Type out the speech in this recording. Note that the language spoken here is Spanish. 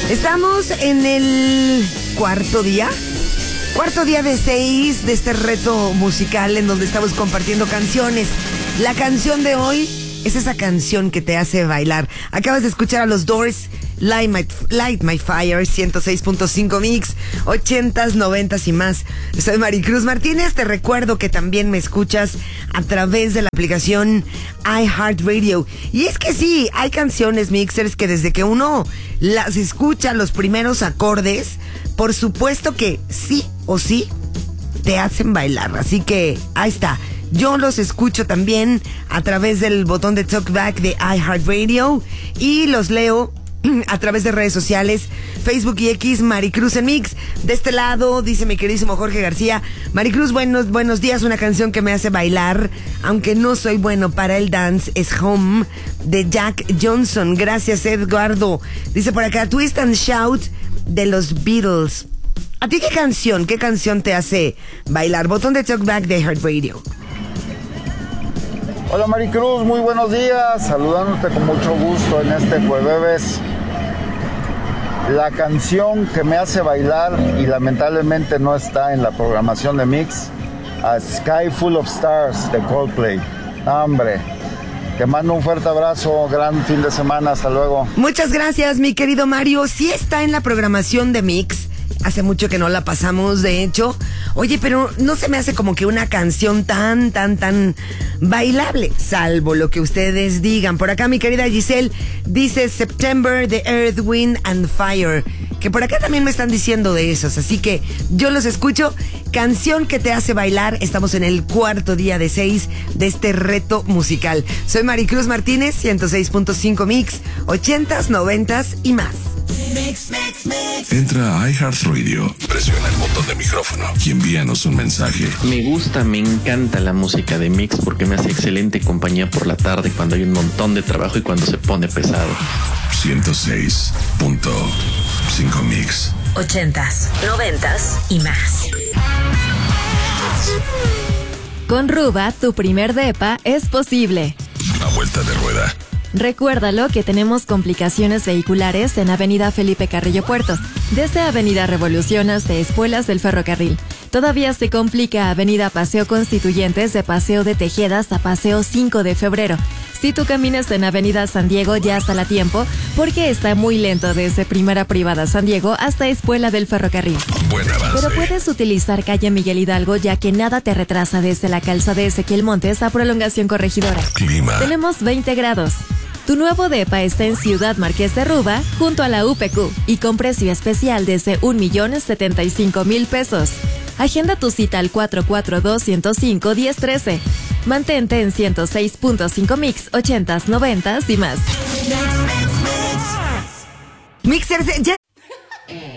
Estamos en el cuarto día de 6 de este reto musical en donde estamos compartiendo canciones. La canción de hoy es esa canción que te hace bailar. Acabas de escuchar a los Doors, Light My Fire, 106.5 Mix, 80s, 90s y más. Soy Maricruz Martínez. Te recuerdo que también me escuchas a través de la aplicación iHeartRadio. Y es que sí, hay canciones, mixers, que desde que uno las escucha, los primeros acordes, por supuesto que sí o sí te hacen bailar. Así que ahí está. Yo los escucho también a través del botón de Talkback de iHeartRadio y los leo a través de redes sociales, Facebook y X, Maricruz en Mix. De este lado, dice mi queridísimo Jorge García: Maricruz, buenos días, una canción que me hace bailar, aunque no soy bueno para el dance, es Home, de Jack Johnson. Gracias, Eduardo. Dice por acá, Twist and Shout, de los Beatles. ¿A ti qué canción te hace bailar? Botón de Talkback de iHeartRadio. Hola Maricruz, muy buenos días, saludándote con mucho gusto en este jueves. La canción que me hace bailar y lamentablemente no está en la programación de Mix, a Sky Full of Stars de Coldplay. Hombre, te mando un fuerte abrazo, gran fin de semana, hasta luego. Muchas gracias, mi querido Mario. Sí está en la programación de Mix. Hace mucho que no la pasamos, de hecho. Oye, pero no se me hace como que una canción tan bailable, salvo lo que ustedes digan. Por acá mi querida Giselle dice September de Earth, Wind and Fire, que por acá también me están diciendo de esos, así que yo los escucho. Canción que te hace bailar. Estamos en el cuarto día de 6 de este reto musical. Soy Maricruz Martínez, 106.5 Mix, 80s, 90s y más. Mix. Entra a iHeartRadio, presiona el botón de micrófono y envíanos un mensaje. Me encanta la música de Mix porque me hace excelente compañía por la tarde cuando hay un montón de trabajo y cuando se pone pesado. 106.5 Mix. 80s, 90s y más. Con Ruba, tu primer depa es posible. A vuelta de rueda. Recuérdalo que tenemos complicaciones vehiculares en Avenida Felipe Carrillo Puerto, desde Avenida Revolución hasta Espuelas del Ferrocarril. Todavía se complica Avenida Paseo Constituyentes de Paseo de Tejedas a Paseo 5 de Febrero. Si tú caminas en Avenida San Diego ya hasta la tiempo, porque está muy lento desde Primera Privada San Diego hasta Espuela del Ferrocarril. Buen avance. Pero puedes utilizar calle Miguel Hidalgo, ya que nada te retrasa desde la calzada de Ezequiel Montes a Prolongación Corregidora. Clima. Tenemos 20 grados. Tu nuevo depa está en Ciudad Marqués de Ruba, junto a la UPQ, y con precio especial desde 1,075,000 pesos. Agenda tu cita al 442-105-1013. Mantente en 106.5 Mix, 80s, 90s y más. Mixers, ya